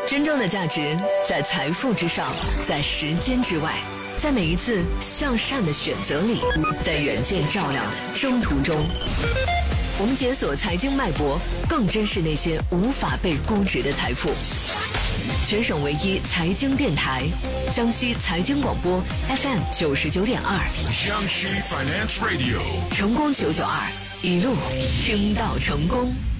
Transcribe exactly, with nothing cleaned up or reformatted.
真正的价值在财富之上，在时间之外，在每一次向善的选择里，在远见照亮征途中。我们解锁财经脉搏，更珍视那些无法被估值的财富。全省唯一财经电台，江西财经广播 F M 九十九点二， 江西 Finance Radio， 成功九九二，一路听到成功。